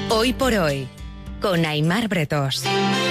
Hoy por hoy, con Aimar Bretós.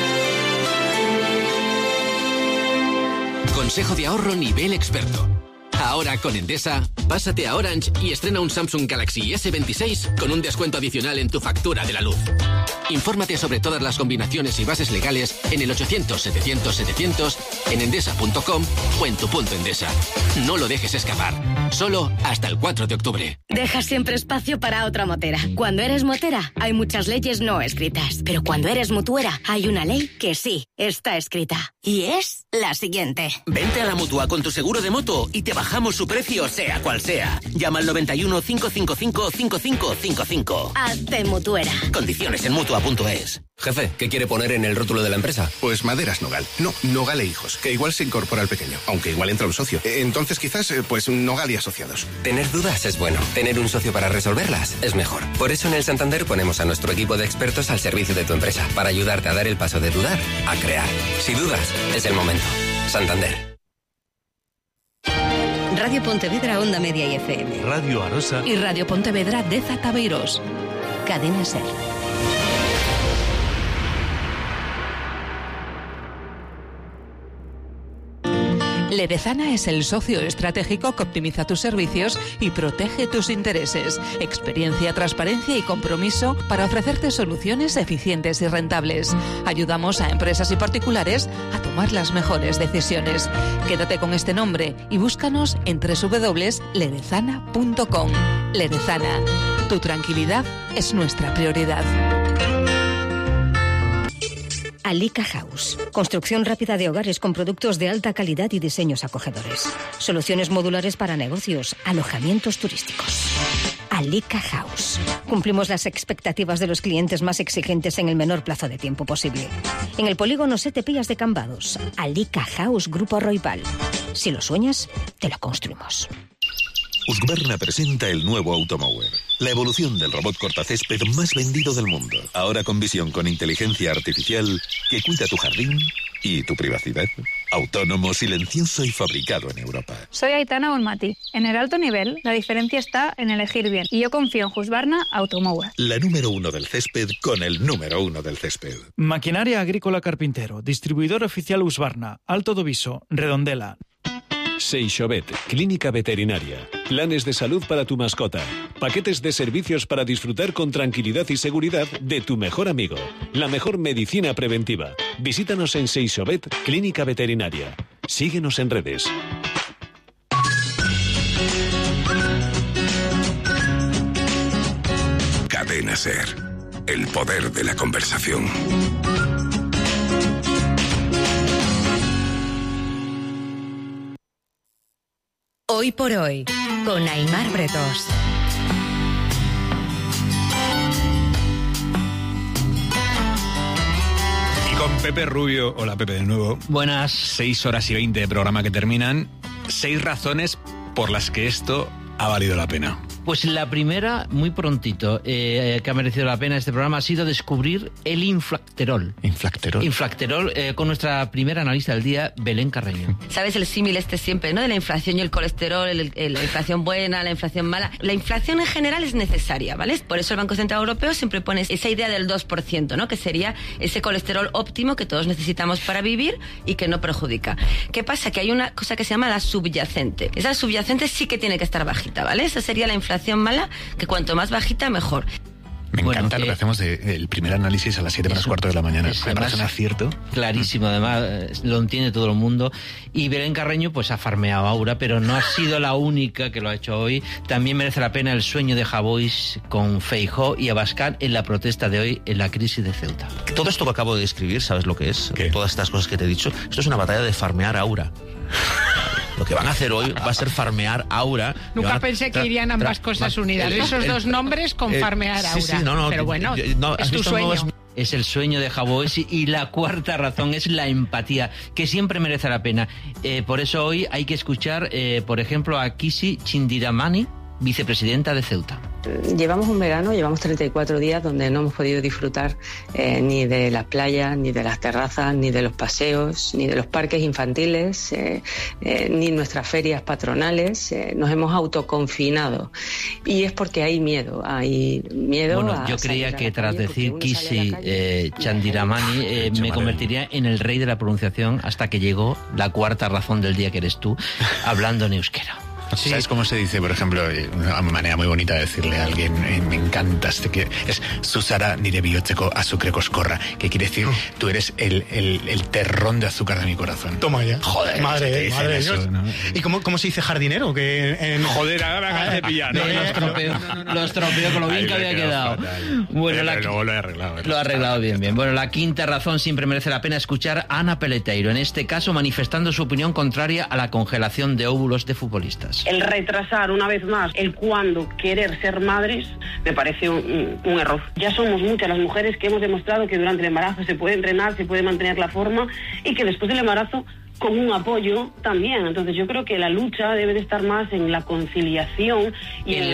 Consejo de ahorro nivel experto. Ahora con Endesa, pásate a Orange y estrena un Samsung Galaxy S26 con un descuento adicional en tu factura de la luz. Infórmate sobre todas las combinaciones y bases legales en el 800-700-700, en endesa.com o en tu punto Endesa. No lo dejes escapar. Solo hasta el 4 de octubre. Deja siempre espacio para otra motera. Cuando eres motera, hay muchas leyes no escritas. Pero cuando eres mutuera, hay una ley que sí está escrita. Y es la siguiente. Vente a la Mutua con tu seguro de moto y te bajamos su precio, sea cual sea. Llama al 91 555 5555. Hazte mutuera. Condiciones en Mutua.es. Jefe, ¿qué quiere poner en el rótulo de la empresa? Pues Maderas Nogal. No, Nogal e Hijos, que igual se incorpora al pequeño, aunque igual entra un socio. Entonces quizás, pues Nogal y Asociados. Tener dudas es bueno. Tener un socio para resolverlas es mejor. Por eso en el Santander ponemos a nuestro equipo de expertos al servicio de tu empresa, para ayudarte a dar el paso de dudar a crear. Si dudas, es el momento. Santander. Radio Pontevedra, Onda Media y FM. Radio Arosa. Y Radio Pontevedra de Zataveiros. Cadena SER. Ledezana es el socio estratégico que optimiza tus servicios y protege tus intereses. Experiencia, transparencia y compromiso para ofrecerte soluciones eficientes y rentables. Ayudamos a empresas y particulares a tomar las mejores decisiones. Quédate con este nombre y búscanos en www.ledezana.com. Ledezana, tu tranquilidad es nuestra prioridad. Alica House. Construcción rápida de hogares con productos de alta calidad y diseños acogedores. Soluciones modulares para negocios, alojamientos turísticos. Alica House. Cumplimos las expectativas de los clientes más exigentes en el menor plazo de tiempo posible. En el polígono Sete Pillas de Cambados. Alica House Grupo Roipal. Si lo sueñas, te lo construimos. Husqvarna presenta el nuevo Automower, la evolución del robot cortacésped más vendido del mundo. Ahora con visión con inteligencia artificial que cuida tu jardín y tu privacidad. Autónomo, silencioso y fabricado en Europa. Soy Aitana Bonmati. En el alto nivel, la diferencia está en elegir bien. Y yo confío en Husqvarna Automower. La número 1 del césped con el número 1 del césped. Maquinaria Agrícola Carpintero. Distribuidor oficial Husqvarna. Alto Doviso. Redondela. Seixovet, clínica veterinaria. Planes de salud para tu mascota. Paquetes de servicios para disfrutar con tranquilidad y seguridad de tu mejor amigo. La mejor medicina preventiva. Visítanos en Seixovet, clínica veterinaria. Síguenos en redes. Cadena SER. El poder de la conversación. Hoy por hoy, con Aimar Bretós. Y con Pepe Rubio. Hola, Pepe, de nuevo. Buenas. 6 horas y 20 de programa que terminan. 6 razones por las que esto ha valido la pena. Pues la primera, muy prontito, que ha merecido la pena este programa, ha sido descubrir el inflacterol. ¿Inflacterol? Inflacterol, con nuestra primera analista del día, Belén Carreño. ¿Sabes el símil siempre, ¿no? De la inflación y el colesterol, la inflación buena, la inflación mala. La inflación en general es necesaria, ¿vale? Por eso el Banco Central Europeo siempre pone esa idea del 2%, ¿no? Que sería ese colesterol óptimo que todos necesitamos para vivir y que no perjudica. ¿Qué pasa? Que hay una cosa que se llama la subyacente. Esa subyacente sí que tiene que estar bajita, ¿vale? Esa sería la inflación mala, que cuanto más bajita, mejor. Me encanta lo que hacemos del primer análisis a las 7 menos cuarto de la mañana. Me parece un acierto. Clarísimo, además lo entiende todo el mundo. Y Belén Carreño pues ha farmeado a Aura, pero no ha sido la única que lo ha hecho hoy. También merece la pena el sueño de Javois con Feijóo y Abascal en la protesta de hoy en la crisis de Ceuta. Todo esto que acabo de describir, ¿sabes lo que es? ¿Qué? Todas estas cosas que te he dicho, esto es una batalla de farmear a Aura. Lo que van a hacer hoy va a ser farmear Aura. Nunca pensé que irían ambas cosas unidas. Esos dos nombres con farmear Aura. Sí, pero bueno, es tu sueño. Es el sueño de Javois y la cuarta razón es la empatía, que siempre merece la pena. Por eso hoy hay que escuchar, por ejemplo, a Kisi Chindiramani, vicepresidenta de Ceuta. Llevamos un verano, llevamos 34 días donde no hemos podido disfrutar ni de las playas, ni de las terrazas, ni de los paseos, ni de los parques infantiles, ni nuestras ferias patronales. Nos hemos autoconfinado y es porque hay miedo. Bueno, yo creía que tras decir Kisi Chandiramani me convertiría en el rey de la pronunciación hasta que llegó la cuarta razón del día, que eres tú, hablando en euskera. Sí. ¿Sabes cómo se dice, por ejemplo, una manera muy bonita de decirle a alguien, me encanta, es Susara nire bihotzeko azukre koskorra, que quiere decir, tú eres el terrón de azúcar de mi corazón. Toma ya. Joder, madre eso, Dios. ¿No? ¿Y cómo se dice jardinero? Joder, ahora me acabas de pillar. Lo estropeo con lo bien que había quedado. Bueno, luego lo he arreglado. Lo ha arreglado bien. Bueno, la quinta razón, siempre merece la pena escuchar a Ana Peleteiro, en este caso manifestando su opinión contraria a la congelación de óvulos de futbolistas. El retrasar una vez más el cuándo querer ser madres me parece un error. Ya somos muchas las mujeres que hemos demostrado que durante el embarazo se puede entrenar, se puede mantener la forma y que después del embarazo con un apoyo también. Entonces yo creo que la lucha debe de estar más en la conciliación. Y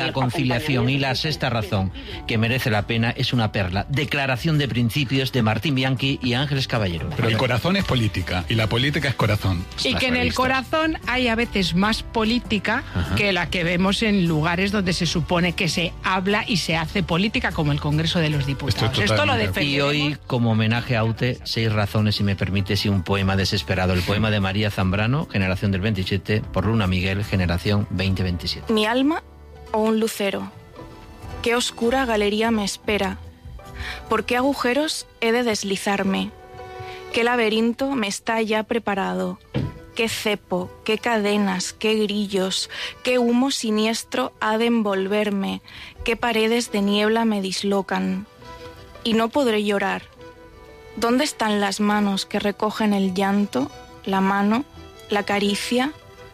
la sexta razón, que merece la pena, es una perla. Declaración de principios de Martín Bianchi y Ángeles Caballero. Pero el corazón es política y la política es corazón. Y que en el corazón hay a veces más política que la que vemos en lugares donde se supone que se habla y se hace política, como el Congreso de los Diputados. Esto lo defendemos. Y hoy, como homenaje a Aute, 6 razones, si me permites, y un poema desesperado. El poema de María Zambrano, generación del 27, por Luna Miguel, generación 2027. Mi alma o un lucero. Qué oscura galería me espera. ¿Por qué agujeros he de deslizarme? ¿Qué laberinto me está ya preparado? ¿Qué cepo, qué cadenas, qué grillos, qué humo siniestro ha de envolverme? ¿Qué paredes de niebla me dislocan? Y no podré llorar. ¿Dónde están las manos que recogen el llanto? La mano, la caricia.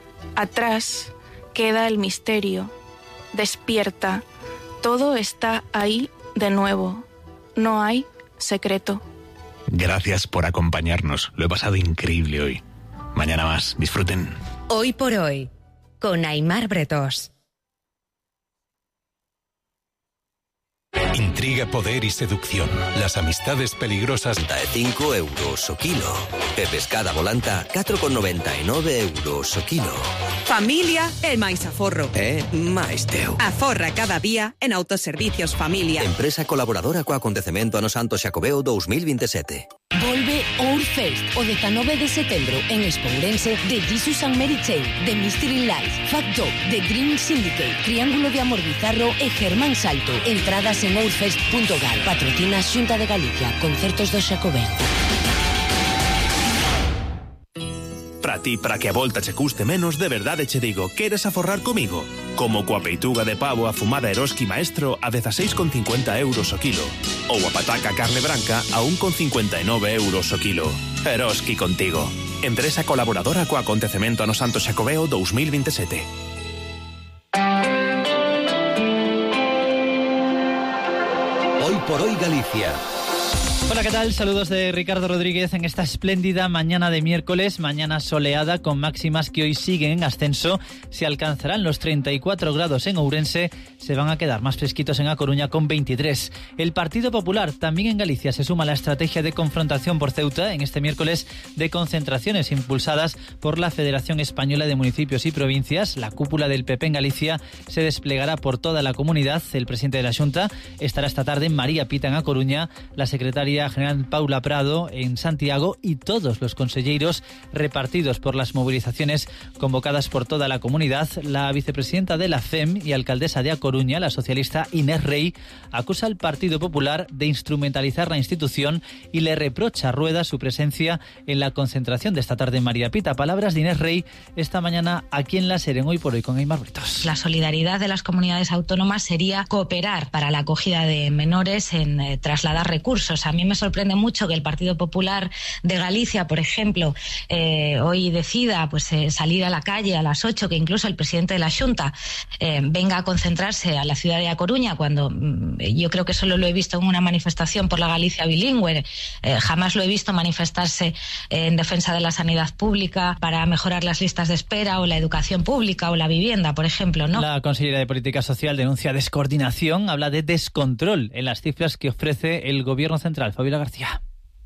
Atrás queda el misterio. Despierta. Todo está ahí de nuevo. No hay secreto. Gracias por acompañarnos. Lo he pasado increíble hoy. Mañana más. Disfruten. Hoy por hoy, con Aimar Bretós. Intriga, poder y seducción. Las amistades peligrosas. 35 euros o kilo. E pescada volanta, 4,99 euros o kilo. Familia e máis aforro. Máis teu. Aforra cada día en Autoservicios Familia. Empresa colaboradora co acontecemento Ano Santo Xacobeo 2027. Volve Outfest o 19 de setembro en Espourense de Jesus and Mary Chain, de Mystery Life, Fat Dog, The Green Syndicate, Triángulo de Amor Bizarro e Germán Salto. Entradas en outfest.gal. Patrocina Xunta de Galicia. Concertos do Xacobeo. Para ti, para que a volta che custe menos, de verdade che digo, queres aforrar comigo? Como coa peituga de pavo afumada Eroski Maestro a 16,50 euros o kilo. Ou a pataca carne branca a 1,59 euros o kilo. Eroski contigo. Empresa colaboradora co acontecemento Ano Santo Xacobeo 2027. Hoy por hoy Galicia. Hola, ¿qué tal? Saludos de Ricardo Rodríguez en esta espléndida mañana de miércoles, mañana soleada con máximas que hoy siguen en ascenso. Se alcanzarán los 34 grados en Ourense, se van a quedar más fresquitos en A Coruña con 23. El Partido Popular también en Galicia se suma a la estrategia de confrontación por Ceuta en este miércoles de concentraciones impulsadas por la Federación Española de Municipios y Provincias. La cúpula del PP en Galicia se desplegará por toda la comunidad. El presidente de la Xunta estará esta tarde en María Pita en A Coruña, la secretaria general Paula Prado en Santiago y todos los conselleiros repartidos por las movilizaciones convocadas por toda la comunidad. La vicepresidenta de la FEM y alcaldesa de A Coruña, la socialista Inés Rey, acusa al Partido Popular de instrumentalizar la institución y le reprocha a Rueda su presencia en la concentración de esta tarde en María Pita. Palabras de Inés Rey esta mañana aquí en la SER, Hoy por Hoy con Aimar Bretós. La solidaridad de las comunidades autónomas sería cooperar para la acogida de menores en trasladar recursos. A mí me sorprende mucho que el Partido Popular de Galicia, por ejemplo, hoy decida salir a la calle a las 8, que incluso el presidente de la Xunta venga a concentrarse a la ciudad de A Coruña, cuando yo creo que solo lo he visto en una manifestación por la Galicia bilingüe. Jamás lo he visto manifestarse en defensa de la sanidad pública, para mejorar las listas de espera o la educación pública o la vivienda, por ejemplo, ¿no? La consellera de Política Social denuncia descoordinación, habla de descontrol en las cifras que ofrece el Gobierno central. Fabiola García.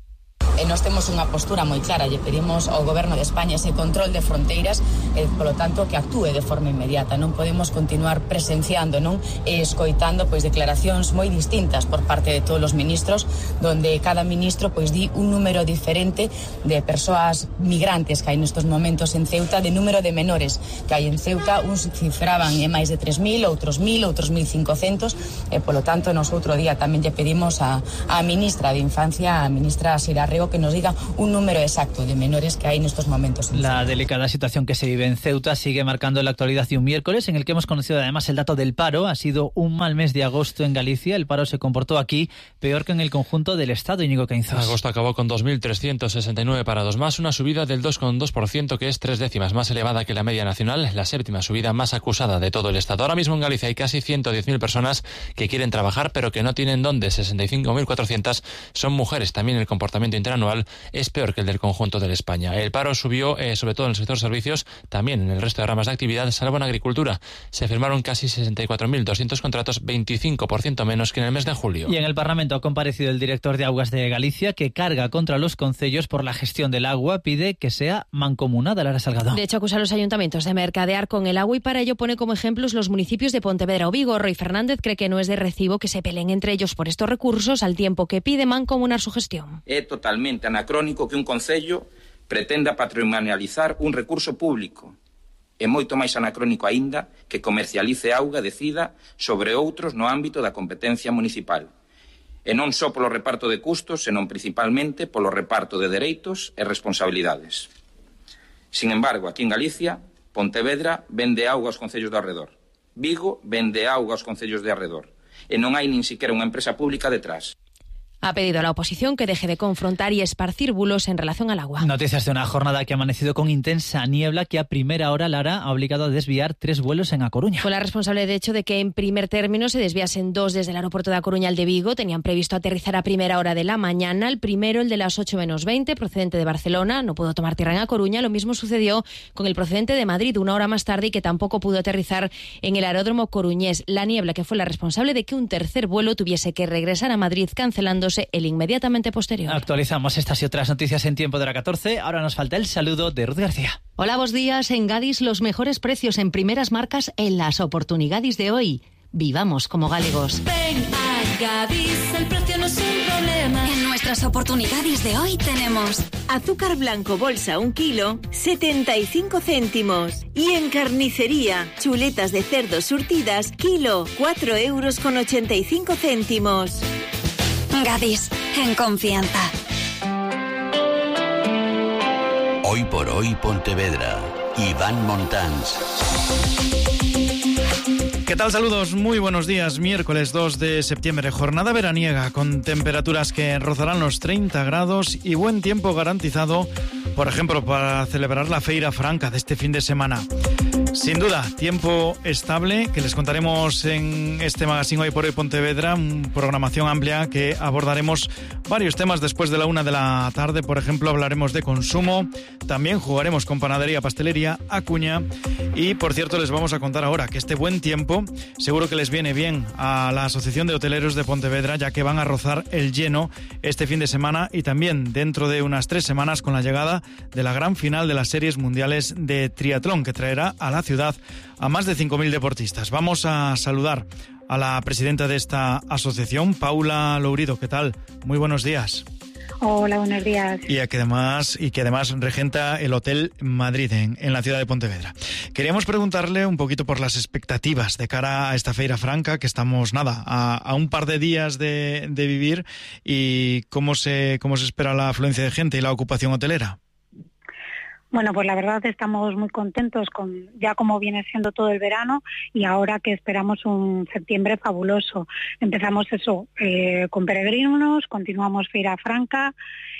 Nós temos unha postura moi clara, lle pedimos ao Goberno de España ese control de fronteiras e, polo tanto, que actúe de forma inmediata. Non podemos continuar presenciando, non, e escoitando declaracións moi distintas por parte de todos os ministros, donde cada ministro di un número diferente de persoas migrantes que hai nestes momentos en Ceuta, de número de menores que hai en Ceuta. Uns cifraban en máis de 3.000, outros 1.000, outros 1.500, e, polo tanto, nos outro día tamén lle pedimos a ministra de Infancia, a ministra Sira Rego, que nos diga un número exacto de menores que hay en estos momentos. La delicada situación que se vive en Ceuta sigue marcando la actualidad de un miércoles en el que hemos conocido además el dato del paro. Ha sido un mal mes de agosto en Galicia. El paro se comportó aquí peor que en el conjunto del Estado. Íñigo Caínzos. Agosto acabó con 2.369 parados más, una subida del 2,2%, que es 3 décimas más elevada que la media nacional, la séptima subida más acusada de todo el Estado. Ahora mismo en Galicia hay casi 110.000 personas que quieren trabajar pero que no tienen dónde. 65.400 son mujeres. También el comportamiento interanual es peor que el del conjunto de España. El paro subió sobre todo en el sector servicios, también en el resto de ramas de actividad, salvo en agricultura. Se firmaron casi 64.200 contratos, 25% menos que en el mes de julio. Y en el Parlamento ha comparecido el director de Aguas de Galicia, que carga contra los concellos por la gestión del agua, pide que sea mancomunada. Lara Salgado. De hecho, acusa a los ayuntamientos de mercadear con el agua y para ello pone como ejemplos los municipios de Pontevedra o Vigo. Roy Fernández cree que no es de recibo que se peleen entre ellos por estos recursos, al tiempo que pide mancomunar su gestión. Es totalmente anacrónico que un concello pretenda patrimonializar un recurso público. É moito máis anacrónico aínda que comercialice auga, decida sobre outros no ámbito da competencia municipal. E non só polo reparto de custos, senón principalmente polo reparto de dereitos e responsabilidades. Sin embargo, aquí en Galicia, Pontevedra vende auga aos concellos de arredor. Vigo vende auga aos concellos de arredor. E non hai nin siquiera unha empresa pública detrás. Ha pedido a la oposición que deje de confrontar y esparcir bulos en relación al agua. Noticias de una jornada que ha amanecido con intensa niebla que a primera hora, Lara, ha obligado a desviar 3 vuelos en A Coruña. Fue la responsable, de hecho, de que en primer término se desviasen 2 desde el aeropuerto de A Coruña al de Vigo. Tenían previsto aterrizar a primera hora de la mañana. El primero, el de las 8 menos 20, procedente de Barcelona, no pudo tomar tierra en A Coruña. Lo mismo sucedió con el procedente de Madrid, 1 hora más tarde, y que tampoco pudo aterrizar en el aeródromo coruñés. La niebla que fue la responsable de que un tercer vuelo tuviese que regresar a Madrid, cancelándose el inmediatamente posterior. Actualizamos estas y otras noticias en tiempo de la 14. Ahora nos falta el saludo de Ruth García. Hola, buenos días. En Gadis, los mejores precios en primeras marcas en las oportunidades de hoy. Vivamos como galegos. Ven a Gadis, el precio no es un problema. En nuestras oportunidades de hoy tenemos azúcar blanco bolsa 1 kilo, 75 céntimos. Y en carnicería, chuletas de cerdo surtidas, kilo, 4,85 €. Gadis, en confianza. Hoy por hoy Pontevedra. Iván Montans. ¿Qué tal? Saludos, muy buenos días. Miércoles 2 de septiembre, jornada veraniega con temperaturas que rozarán los 30 grados y buen tiempo garantizado, por ejemplo, para celebrar la Feira Franca de este fin de semana. Sin duda, tiempo estable, que les contaremos en este magazine Hoy por Hoy Pontevedra, una programación amplia que abordaremos varios temas después de la 1 de la tarde. Por ejemplo, hablaremos de consumo, también jugaremos con panadería, pastelería, Acuña y, por cierto, les vamos a contar ahora que este buen tiempo seguro que les viene bien a la Asociación de Hoteleros de Pontevedra, ya que van a rozar el lleno este fin de semana y también dentro de unas 3 semanas con la llegada de la gran final de las series mundiales de triatlón, que traerá a la ciudad a más de 5.000 deportistas. Vamos a saludar a la presidenta de esta asociación, Paula Lourido. ¿Qué tal? Muy buenos días. Hola, buenos días. Y que además regenta el Hotel Madrid en la ciudad de Pontevedra. Queríamos preguntarle un poquito por las expectativas de cara a esta Feira Franca, que estamos a un par de días de vivir, y cómo se espera la afluencia de gente y la ocupación hotelera. Bueno, pues la verdad estamos muy contentos con ya como viene siendo todo el verano y ahora que esperamos un septiembre fabuloso. Empezamos eso con peregrinos, continuamos Feira Franca.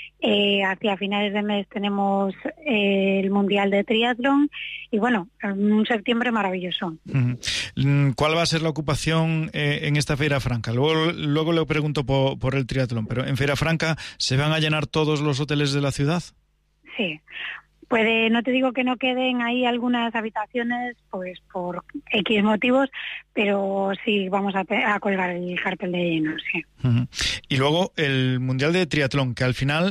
Hacia finales de mes tenemos el Mundial de Triatlón y bueno, un septiembre maravilloso. ¿Cuál va a ser la ocupación en esta Feira Franca? Luego le pregunto por el triatlón, pero en Feira Franca ¿se van a llenar todos los hoteles de la ciudad? Sí. No te digo que no queden ahí algunas habitaciones, pues por X motivos, pero sí vamos a colgar el cartel de lleno, sí. Y luego el Mundial de Triatlón, que al final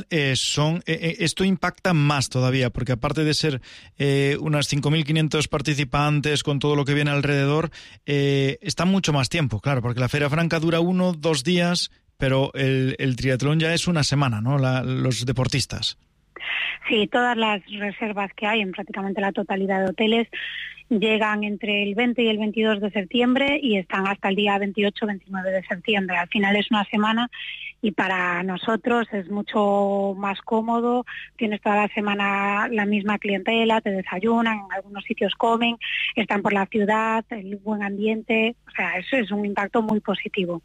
esto impacta más todavía, porque aparte de ser unas 5.500 participantes con todo lo que viene alrededor, está mucho más tiempo, claro, porque la Feira Franca dura 1-2 días, pero el triatlón ya es una semana, ¿no? Los deportistas. Sí, todas las reservas que hay en prácticamente la totalidad de hoteles llegan entre el 20 y el 22 de septiembre y están hasta el día 28-29 de septiembre. Al final es una semana y para nosotros es mucho más cómodo. Tienes toda la semana la misma clientela, te desayunan, en algunos sitios comen, están por la ciudad, el buen ambiente. O sea, eso es un impacto muy positivo.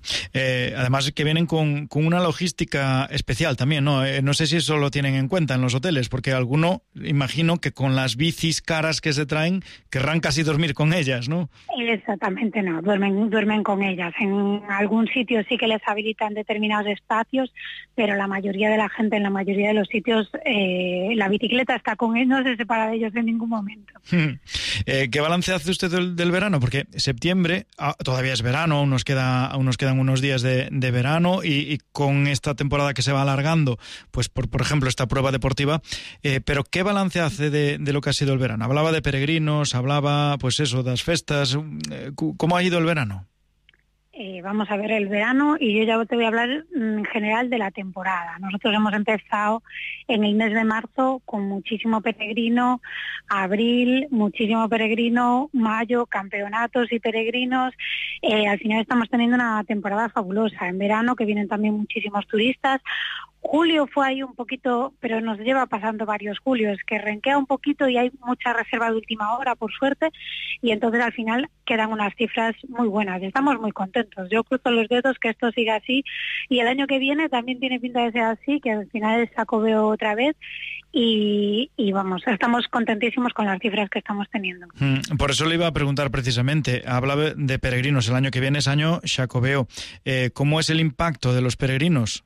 Además que vienen con una logística especial también, ¿no? No sé si eso lo tienen en cuenta en los hoteles, porque alguno, imagino que con las bicis caras que se traen, querrán casi dormir con ellas, ¿no? Exactamente, no, duermen con ellas. En algún sitio sí que les habilitan determinados espacios, pero la mayoría de la gente en la mayoría de los sitios, la bicicleta está con ellos, no se separa de ellos en ningún momento. ¿Qué balance hace usted del verano? Porque septiembre todavía es verano, aún nos quedan unos días de verano y con esta temporada que se va alargando, pues por ejemplo esta prueba deportiva, pero ¿qué balance hace de lo que ha sido el verano? Hablaba de peregrinos, hablaba, pues eso, de las festas. ¿Cómo ha ido el verano? Vamos a ver el verano y yo ya te voy a hablar en general de la temporada. Nosotros hemos empezado en el mes de marzo con muchísimo peregrino, abril, muchísimo peregrino, mayo, campeonatos y peregrinos. Al final estamos teniendo una temporada fabulosa. En verano, que vienen también muchísimos turistas. Julio fue ahí un poquito, pero nos lleva pasando varios julios, que renquea un poquito y hay mucha reserva de última hora, por suerte, y entonces al final quedan unas cifras muy buenas. Estamos muy contentos. Yo cruzo los dedos que esto siga así y el año que viene también tiene pinta de ser así, que al final es Xacobeo otra vez y vamos, estamos contentísimos con las cifras que estamos teniendo. Por eso le iba a preguntar precisamente, hablaba de peregrinos, el año que viene es año Xacobeo. ¿Cómo es el impacto de los peregrinos?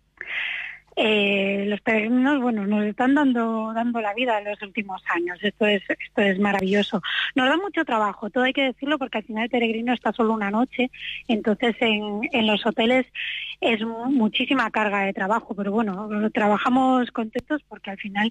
Los peregrinos, bueno, nos están dando la vida en los últimos años. Esto es maravilloso. Nos da mucho trabajo, todo hay que decirlo, porque al final el peregrino está solo una noche, entonces en los hoteles es muchísima carga de trabajo, pero bueno, trabajamos contentos porque al final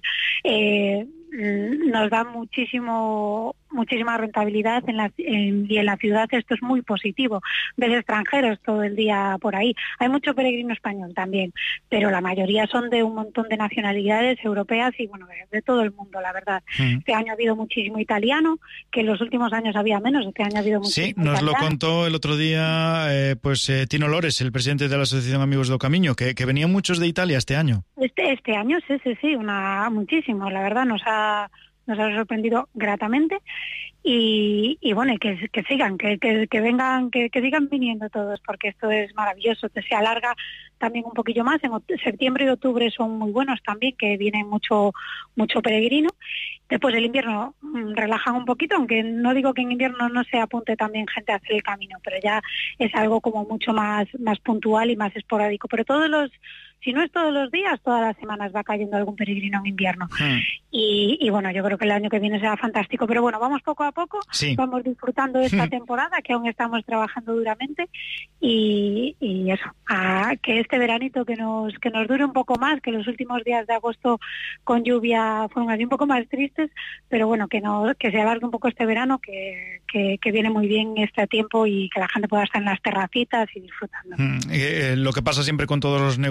nos da muchísima rentabilidad y en la ciudad esto es muy positivo. Ves extranjeros todo el día por ahí. Hay mucho peregrino español también, pero la mayoría son de un montón de nacionalidades europeas y bueno, de todo el mundo, la verdad. Este año ha habido muchísimo italiano, que en los últimos años había menos. Este año ha habido muchísimo italiano. Sí, nos lo contó el otro día Tino Lores, el presidente de la Asociación Amigos do Camiño, que venían muchos de Italia este año. Este año sí, muchísimo, la verdad, nos ha sorprendido gratamente y bueno, que sigan, que vengan, que sigan viniendo todos, porque esto es maravilloso, que se alarga también un poquillo más. En septiembre y octubre son muy buenos también, que viene mucho peregrino. Después del invierno relajan un poquito, aunque no digo que en invierno no se apunte también gente a hacer el camino, pero ya es algo como mucho más puntual y más esporádico. Pero si no es todos los días, todas las semanas va cayendo algún peregrino en invierno. Y bueno, yo creo que el año que viene será fantástico. Pero bueno, vamos poco a poco, vamos disfrutando de esta temporada, que aún estamos trabajando duramente. Y eso, que este veranito que nos dure un poco más, que los últimos días de agosto con lluvia fueron así un poco más tristes, pero bueno, que se alargue un poco este verano, que viene muy bien este tiempo y que la gente pueda estar en las terracitas y disfrutando. Lo que pasa siempre con todos los negocios que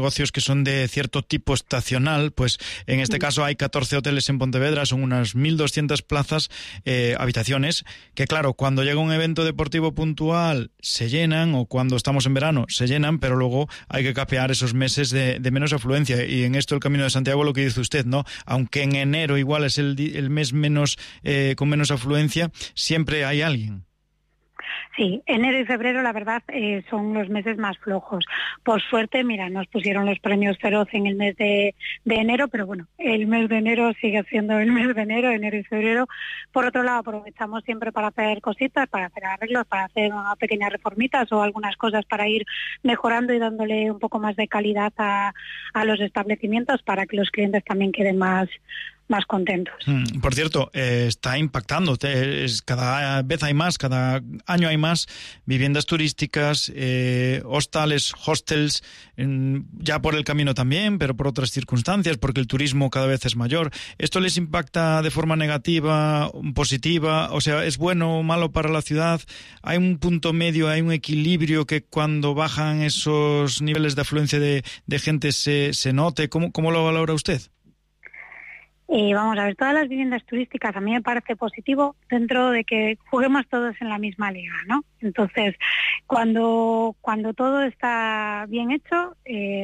son de cierto tipo estacional, pues en este caso hay 14 hoteles en Pontevedra, son unas 1.200 plazas, habitaciones, que claro, cuando llega un evento deportivo puntual se llenan, o cuando estamos en verano se llenan, pero luego hay que capear esos meses de menos afluencia. Y en esto el Camino de Santiago, lo que dice usted, ¿no? Aunque en enero igual es el mes menos con menos afluencia, siempre hay alguien. Sí, enero y febrero, la verdad, son los meses más flojos. Por suerte, mira, nos pusieron los premios Feroz en el mes de enero, pero bueno, el mes de enero sigue siendo el mes de enero y febrero. Por otro lado, aprovechamos siempre para hacer cositas, para hacer arreglos, para hacer unas pequeñas reformitas o algunas cosas para ir mejorando y dándole un poco más de calidad a los establecimientos para que los clientes también queden más contentos. Por cierto, está impactando, cada vez hay más, cada año hay más viviendas turísticas, hostales, hostels, ya por el camino también, pero por otras circunstancias, porque el turismo cada vez es mayor. ¿Esto les impacta de forma negativa, positiva? O sea, ¿es bueno o malo para la ciudad? ¿Hay un punto medio, hay un equilibrio que cuando bajan esos niveles de afluencia de gente se note? ¿Cómo lo valora usted? Vamos a ver, todas las viviendas turísticas a mí me parece positivo dentro de que juguemos todos en la misma liga, ¿no? Entonces, cuando todo está bien hecho,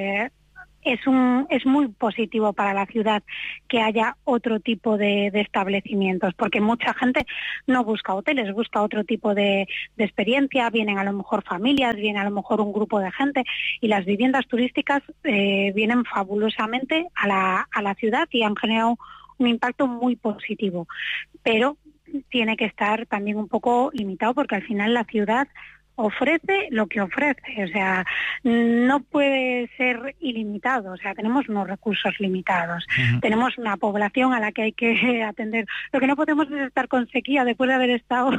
es muy positivo para la ciudad que haya otro tipo de establecimientos, porque mucha gente no busca hoteles, busca otro tipo de experiencia, vienen a lo mejor familias, viene a lo mejor un grupo de gente, y las viviendas turísticas vienen fabulosamente a la ciudad y han generado un impacto muy positivo, pero tiene que estar también un poco limitado, porque al final la ciudad ofrece lo que ofrece, o sea, no puede ser ilimitado, o sea, tenemos unos recursos limitados, tenemos una población a la que hay que atender. Lo que no podemos es estar con sequía después de haber estado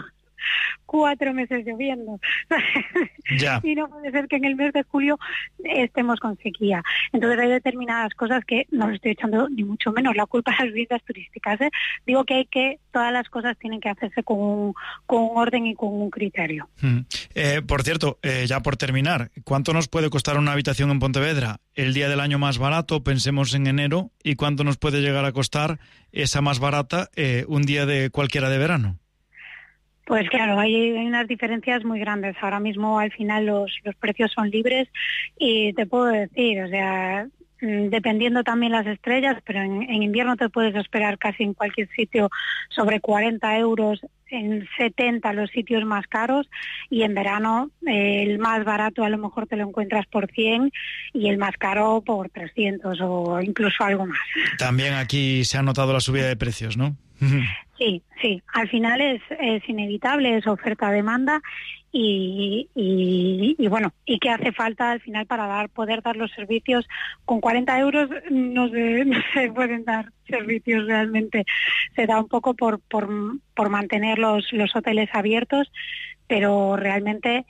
4 meses lloviendo. Ya. Y no puede ser que en el mes de julio estemos con sequía. Entonces hay determinadas cosas que no le estoy echando ni mucho menos la culpa a las viviendas turísticas, ¿eh? Digo que todas las cosas tienen que hacerse con un orden y con un criterio. Por cierto, ya por terminar, ¿cuánto nos puede costar una habitación en Pontevedra el día del año más barato, pensemos en enero, y cuánto nos puede llegar a costar esa más barata un día de cualquiera de verano? Pues claro, hay unas diferencias muy grandes. Ahora mismo al final los precios son libres y te puedo decir, o sea, dependiendo también las estrellas, pero en invierno te puedes esperar casi en cualquier sitio sobre 40 euros, en 70 los sitios más caros, y en verano el más barato a lo mejor te lo encuentras por 100 y el más caro por 300 o incluso algo más. También aquí se ha notado la subida de precios, ¿no? Sí, al final es inevitable, es oferta-demanda y bueno, y que hace falta al final para poder dar los servicios. Con 40 euros no se pueden dar servicios realmente, se da un poco por mantener los hoteles abiertos, pero realmente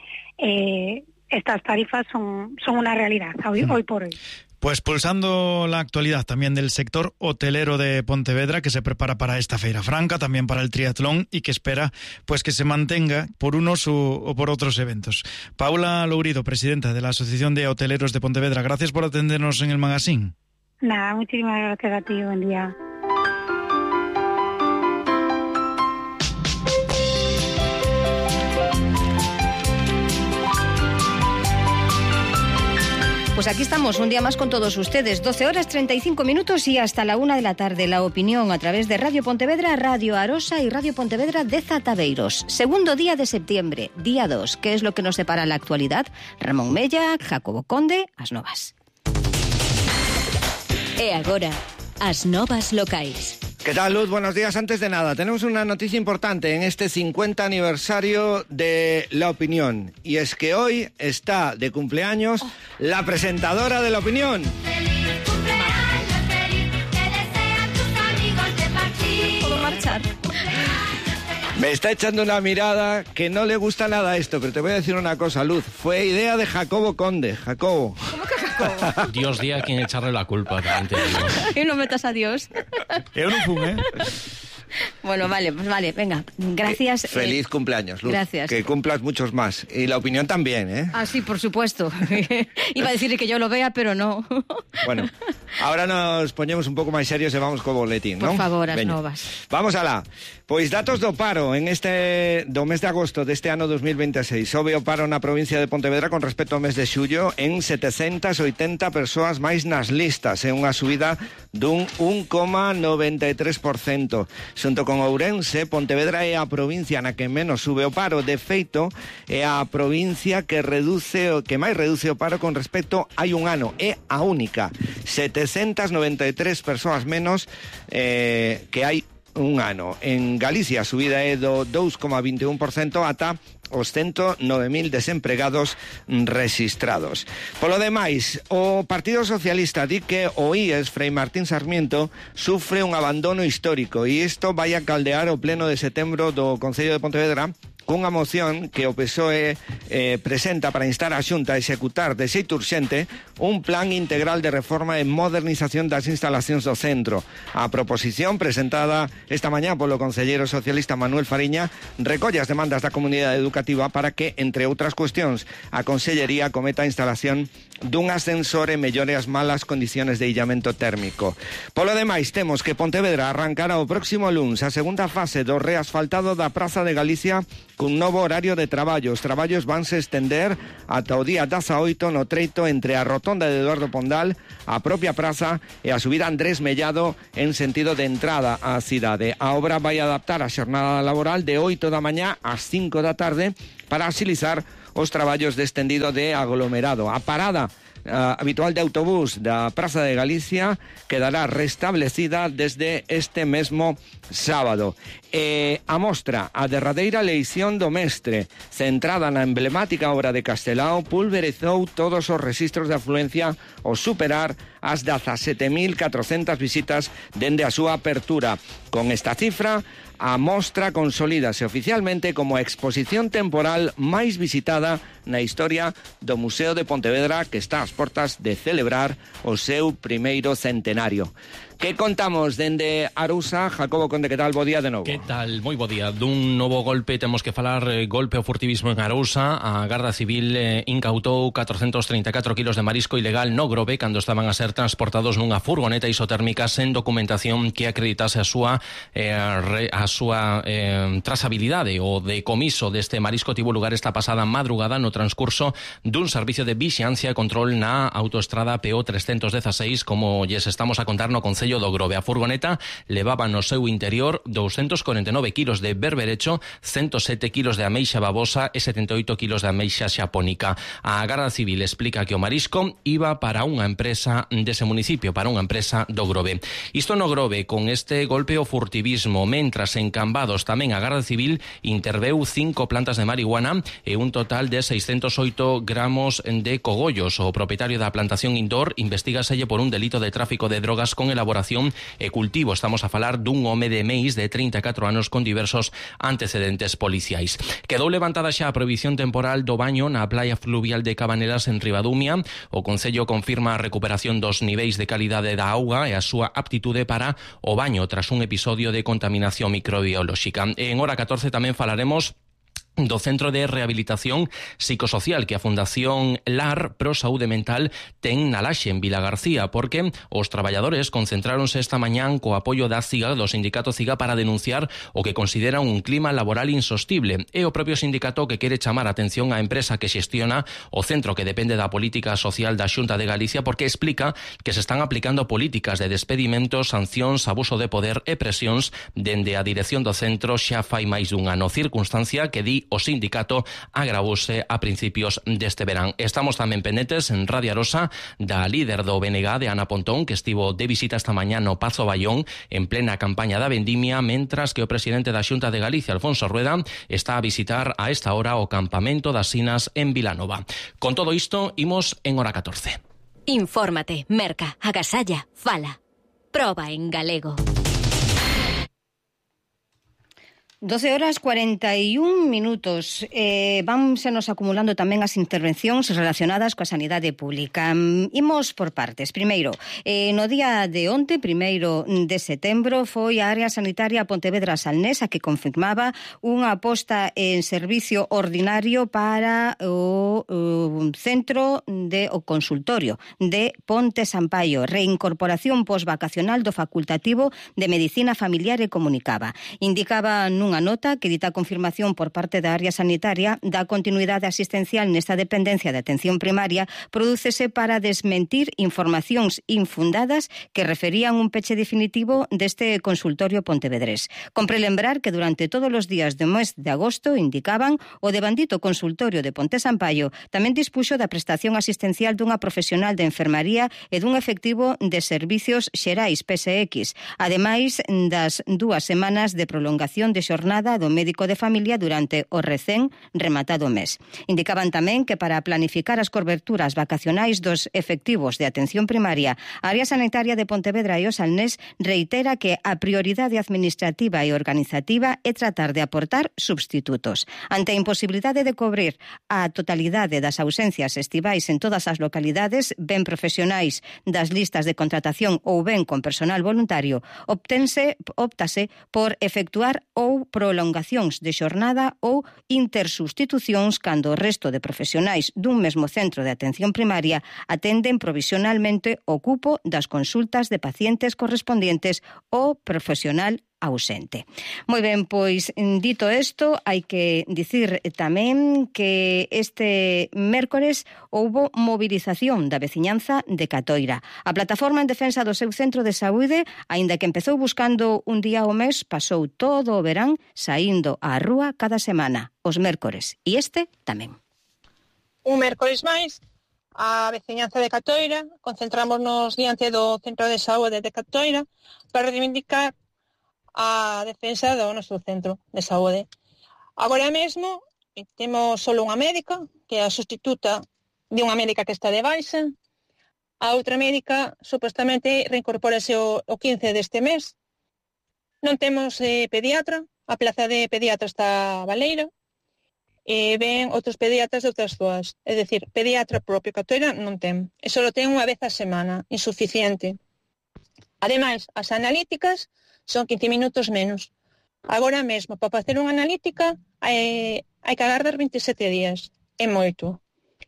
estas tarifas son una realidad hoy por hoy. Pues pulsando la actualidad también del sector hotelero de Pontevedra, que se prepara para esta Feira Franca, también para el triatlón, y que espera pues que se mantenga por unos o por otros eventos. Paula Lourido, presidenta de la Asociación de Hoteleros de Pontevedra, gracias por atendernos en el magazine. Nada, muchísimas gracias a ti, buen día. Pues aquí estamos, un día más con todos ustedes, 12 horas 35 minutos y hasta la 1 de la tarde. La opinión a través de Radio Pontevedra, Radio Arosa y Radio Pontevedra de Zataveiros. Segundo día de septiembre, día 2. ¿Qué es lo que nos separa la actualidad? Ramón Mella, Jacobo Conde, As Novas. E agora, As Novas locais. ¿Qué tal, Luz? Buenos días. Antes de nada, tenemos una noticia importante en este 50 aniversario de La Opinión. Y es que hoy está de cumpleaños la presentadora de La Opinión. ¡Feliz cumpleaños, feliz! ¡Te desean tus amigos de Parchís! ¿Puedo marchar? Me está echando una mirada que no le gusta nada esto, pero te voy a decir una cosa, Luz. Fue idea de Jacobo Conde. Jacobo. ¿Cómo que Jacobo? Dios día a quien echarle la culpa, también te digo. Y no metas a Dios. Es un fum, ¿eh? Bueno, vale, pues vale, venga, gracias. Feliz cumpleaños, Luz. Gracias. Que cumplas muchos más. Y la opinión también, ¿eh? Ah, sí, por supuesto. Iba a decir que yo lo vea, pero no. Bueno, ahora nos ponemos un pouco máis serios e vamos co boletín, non? Por favor, as Veña. novas. Vamos alá. Pois datos do paro do mes de agosto deste ano 2026. Sobe o paro na provincia de Pontevedra con respecto ao mes de xullo en 780 persoas máis nas listas. É unha subida dun 1,93%. Xunto con Ourense, Pontevedra é a provincia na que menos sube o paro. De feito, é a provincia que máis reduce o paro con respecto hai un ano. É a única. 793 persoas menos que hai un ano. En Galicia a subida é do 2,21% ata os 109.000 desempregados rexistrados. Polo demais, o Partido Socialista di que o IES, Frei Martín Sarmiento, sufre un abandono histórico e isto vai a caldear o pleno de setembro do Concello de Pontevedra cunha moción que o PSOE presenta para instar a Xunta a executar de xeito urxente un plan integral de reforma e modernización das instalacións do centro. A proposición presentada esta mañá polo concelleiro socialista Manuel Fariña recolle as demandas da comunidade educativa para que, entre outras cuestións, a Consellería cometa a instalación dun ascensor e mellore as malas condiciones de illamento térmico. Polo demais, temos que Pontevedra arrancará o próximo luns a segunda fase do reasfaltado da Praza de Galicia cun novo horario de traballo. Os traballos vanse estender ata o día 18 no treito entre a rotonda de Eduardo Pondal, a propia praza e a subida Andrés Mellado en sentido de entrada á cidade. A obra vai adaptar a xornada laboral de 8 da mañá ás 5 da tarde para axilizar os traballos de estendido de aglomerado. A parada habitual de autobús da Praza de Galicia quedará restablecida desde este mesmo sábado. A mostra, a derradeira leición do mestre, centrada na emblemática obra de Castelao, pulverizou todos os registros de afluencia ao superar as 17.400 visitas dende a súa apertura. Con esta cifra, a mostra consolídase oficialmente como a exposición temporal máis visitada na historia do Museo de Pontevedra, que está ás portas de celebrar o seu primeiro centenario. Que contamos dende Arousa? Jacobo Conde, que tal? Bo día de novo. Que tal? Moi bo día. Dun novo golpe temos que falar, golpe ao furtivismo en Arousa. A Garda Civil incautou 434 kilos de marisco ilegal no Grove cando estaban a ser transportados nunha furgoneta isotérmica sen documentación que acreditase a súa trazabilidade. O decomiso deste marisco tivo lugar esta pasada madrugada no transcurso dun servicio de vixiancia e control na autoestrada PO 316, como lles estamos a contar no Concello do Grove. A furgoneta levaba no seu interior 249 kilos de berberecho, 107 kilos de ameixa babosa e 78 kilos de ameixa xapónica. A Garda Civil explica que o marisco iba para unha empresa dese municipio, para unha empresa do Grove. Isto no Grove, con este golpe ao furtivismo, mentras en Cambados tamén a Garda Civil interveu 5 plantas de marihuana e un total de 608 gramos de cogollos. O propietario da plantación indoor investigaselle por un delito de tráfico de drogas con elaboración e cultivo. Estamos a falar dun home de Meis de 34 anos con diversos antecedentes policiais. Quedou levantada xa a prohibición temporal do baño na playa fluvial de Cabanelas en Ribadumia. O Concello confirma a recuperación dos niveis de calidade da auga e a súa aptitude para o baño tras un episodio de contaminación microbiolóxica. En hora 14 tamén falaremos do Centro de Rehabilitación Psicosocial que a Fundación LAR Pro Saúde Mental ten na Laxe en Vila García, porque os traballadores concentráronse esta mañán co apoio da CIGA, do sindicato CIGA, para denunciar o que consideran un clima laboral insostible. É o propio sindicato que quere chamar a atención á empresa que xestiona o centro, que depende da política social da Xunta de Galicia, porque explica que se están aplicando políticas de despedimentos, sancións, abuso de poder e presións dende a dirección do centro xa fai máis dun ano, circunstancia que di o sindicato agravouse a principios deste verán. Estamos tamén pendentes en Radio Arosa da líder do BNG, de Ana Pontón, que estivo de visita esta mañá no Pazo Baión en plena campaña da vendimia, mentras que o presidente da Xunta de Galicia, Alfonso Rueda, está a visitar a esta hora o campamento das Sinas en Vilanova. Con todo isto, imos en hora 14. Infórmate, merca, agasalla, fala. Proba en galego. 12 horas 41 minutos. Vámonos acumulando tamén as intervencións relacionadas coa sanidade pública. Imos por partes. Primeiro, no día de onte, 1 de setembro, foi a área sanitaria Pontevedra Salnés a que confirmaba unha aposta en servicio ordinario para o centro o consultorio de Ponte Sampaio, reincorporación posvacacional do facultativo de Medicina Familiar e Comunicaba. Indicaba nunha nota que dita confirmación por parte da área sanitaria da continuidade asistencial nesta dependencia de atención primaria prodúcese para desmentir informacións infundadas que referían un peche definitivo deste consultorio pontevedrés. Compre lembrar que durante todos os días do mes de agosto, indicaban, o devandito consultorio de Ponte Sampaio tamén dispuxo da prestación asistencial dunha profesional de enfermaría e dun efectivo de servicios xerais PSX, ademais das 2 semanas de prolongación de xornada do médico de familia durante o recén rematado mes. Indicaban tamén que para planificar as coberturas vacacionais dos efectivos de atención primaria, a área sanitaria de Pontevedra e o Salnés reitera que a prioridade administrativa e organizativa é tratar de aportar substitutos. Ante a imposibilidade de cobrir a totalidade das ausencias estivais en todas as localidades, ben profesionais das listas de contratación ou ben con personal voluntario, óptase por efectuar ou prolongacións de xornada ou intersubstitucións cando o resto de profesionais dun mesmo centro de atención primaria atenden provisionalmente o cupo das consultas de pacientes correspondientes ao profesional ausente. Moi ben, pois, dito isto, hai que dicir tamén que este mércores houbo movilización da veciñanza de Catoira. A plataforma en defensa do seu centro de saúde, aínda que empezou buscando un día ao mes, pasou todo o verán saindo á rúa cada semana, os mércores, e este tamén. Un mércores máis, a veciñanza de Catoira, concentrámonos diante do centro de saúde de Catoira para reivindicar a defensa do noso centro de saúde. Agora mesmo temos só unha médica, que é a sustituta de unha médica que está de baixa. A outra médica supostamente reincorpórase o 15 deste mes. Non temos pediatra, a plaza de pediatra está baleira, e ven outros pediatras de outras zoas. É dicir, pediatra propio Catoira non ten. E só ten unha vez a semana, insuficiente. Ademais, as analíticas son 15 minutos menos. Agora mesmo, para facer unha analítica, hai que agardar 27 días. É moito.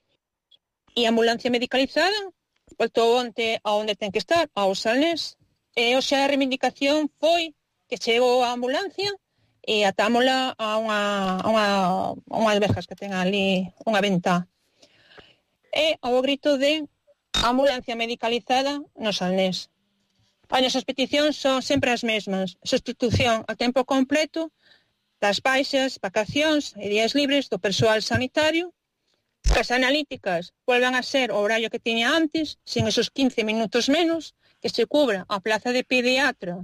E a ambulancia medicalizada voltou onte a onde ten que estar, ao Salnés. E hoxe a reivindicación foi que chegou a ambulancia e atámola a unhas verjas que ten ali unha ventá. E ao grito de ambulancia medicalizada no Salnés. As nosas peticións son sempre as mesmas. Sustitución a tempo completo das baixas, vacacións e días libres do persoal sanitario. Que as analíticas volvan a ser o horario que tiña antes, sin esos 15 minutos menos, que se cubra a plaza de pediatra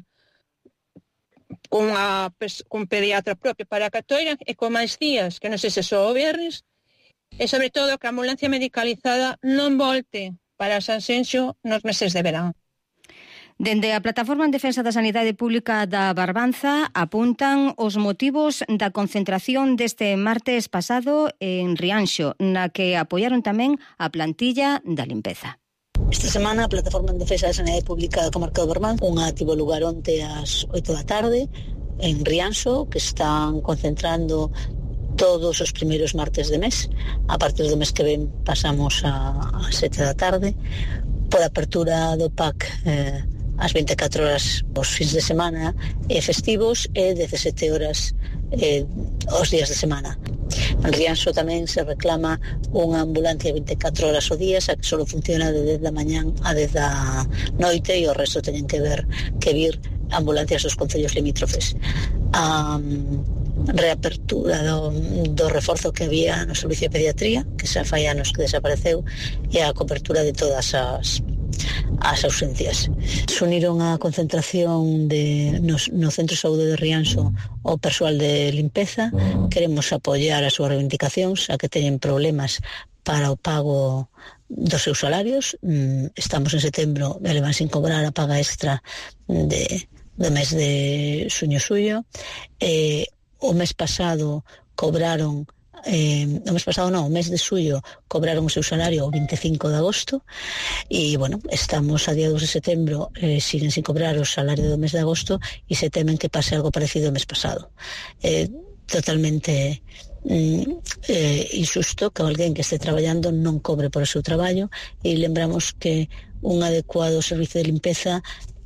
con pediatra propio para Catoira e con máis días, que non sei se só o viernes, e sobre todo que a ambulancia medicalizada non volte para Sanxenxo nos meses de verán. Dende a Plataforma en Defensa da Sanidade Pública da Barbanza apuntan os motivos da concentración deste martes pasado en Rianxo, na que apoiaron tamén a plantilla da limpeza. Esta semana a Plataforma en Defensa da Sanidade Pública da Comarca do Barbanza, unha tivo lugar onte ás 8 da tarde en Rianxo, que están concentrando todos os primeiros martes de mes. A partir do mes que ven pasamos a 7 da tarde por apertura do PAC ás 24 horas os fins de semana e festivos e 17 horas os días de semana. En Rianxo tamén se reclama unha ambulancia 24 horas o día, xa que só funciona de 10 da mañán a 10 da noite e o resto teñen que vir ambulancias dos concellos limítrofes. A reapertura do reforzo que había no servicio de pediatría, que xa fai anos que desapareceu, e a cobertura de todas as ausencias. Se uniron a concentración no Centro de Saúde de Rianxo o persoal de limpeza. Queremos apoiar as súas reivindicacións, a que teñen problemas para o pago dos seus salarios. Estamos en setembro e levan sin cobrar a paga extra do mes de xuño-xullo. o mes pasado cobraron, o mes de xullo cobraron o seu salario o 25 de agosto e, bueno, estamos a día 2 de setembro, siguen sin cobrar o salario do mes de agosto e se temen que pase algo parecido ao mes pasado. Totalmente injusto que alguén que este traballando non cobre por o seu traballo, e lembramos que un adecuado servicio de limpeza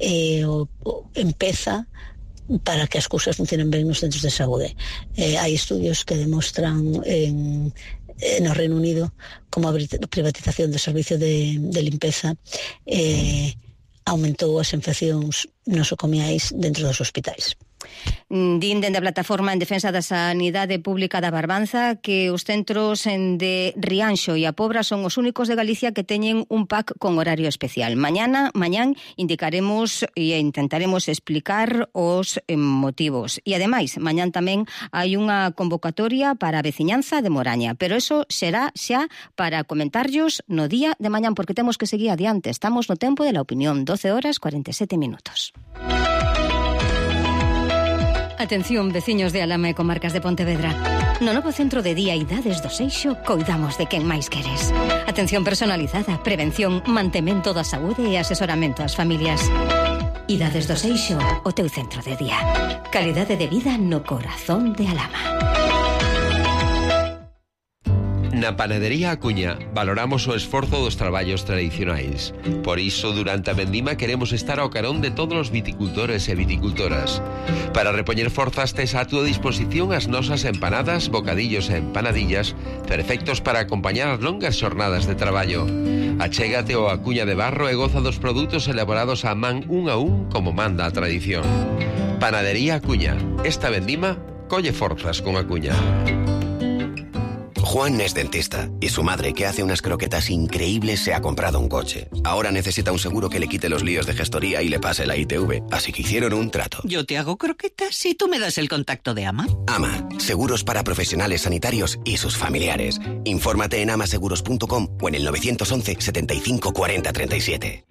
empeza para que as cousas funcionen ben nos centros de saúde. Hai estudios que demostran no Reino Unido como a privatización do servicio de limpeza aumentou as infeccións nosocomiais dentro dos hospitais. Din dende a Plataforma en Defensa da Sanidade Pública da Barbanza que os centros de Rianxo e a Pobra son os únicos de Galicia que teñen un PAC con horario especial. Mañán indicaremos e intentaremos explicar os motivos. E ademais, mañán tamén hai unha convocatoria para a veciñanza de Moraña, pero eso será xa para comentarllos no día de mañán, porque temos que seguir adiante. Estamos no tempo de la opinión, 12:47. Atención, veciños de Alama e comarcas de Pontevedra. No novo centro de día Idades do Seixo coidamos de quen máis queres. Atención personalizada, prevención, mantemento da saúde e asesoramento ás familias. Idades do Seixo, o teu centro de día. Calidade de vida no corazón de Alama. Na Panadería Acuña valoramos o esforzo dos traballos tradicionais. Por iso, durante a vendima queremos estar ao carón de todos os viticultores e viticultoras. Para repoñer forzas tes a túa disposición as nosas empanadas, bocadillos e empanadillas, perfectos para acompañar as longas xornadas de traballo. Achégate ao Acuña de Barro e goza dos produtos elaborados a man un a un como manda a tradición. Panadería Acuña. Esta vendima colle forzas con Acuña. Juan es dentista y su madre, que hace unas croquetas increíbles, se ha comprado un coche. Ahora necesita un seguro que le quite los líos de gestoría y le pase la ITV, así que hicieron un trato. Yo te hago croquetas y tú me das el contacto de AMA. AMA, seguros para profesionales sanitarios y sus familiares. Infórmate en amaseguros.com o en el 911 75 40 37.